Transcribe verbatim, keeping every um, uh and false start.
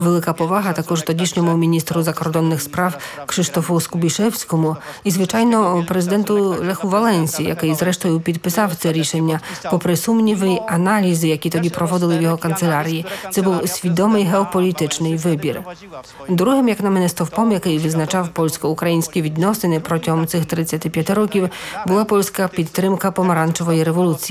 Велика повага також тодішньому міністру закордонних справ Кшиштофу Скубішевському і, звичайно, президенту Леху Валенсі, який, зрештою, підписав це рішення, попри сумніви й аналізи, які тоді проводили в його канцелярії. Це був свідомий геополітичний вибір. Другим, як на мене, стовпом, який визначав польсько-українські відносини протягом цих тридцяти п'яти років, була польська підтримка помаранчевої революції.